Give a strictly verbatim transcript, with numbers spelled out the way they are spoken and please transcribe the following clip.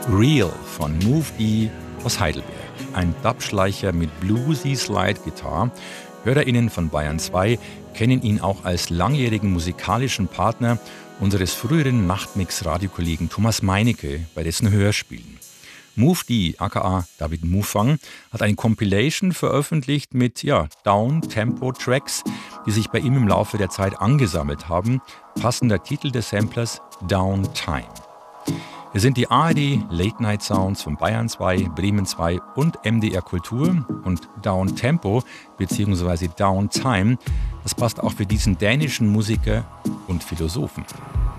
Real von Move D aus Heidelberg. Ein Dubschleicher mit bluesy Slide-Guitar. HörerInnen von Bayern zwei kennen ihn auch als langjährigen musikalischen Partner unseres früheren Nachtmix-Radiokollegen Thomas Meinecke bei dessen Hörspielen. Move D, aka David Mufang, hat eine Compilation veröffentlicht mit ja, Down-Tempo-Tracks, die sich bei ihm im Laufe der Zeit angesammelt haben. Passender Titel des Samplers Downtime. Wir sind die A R D Late Night Sounds von Bayern zwei, Bremen zwei und M D R Kultur und Downtempo bzw. Downtime, das passt auch für diesen dänischen Musiker und Philosophen.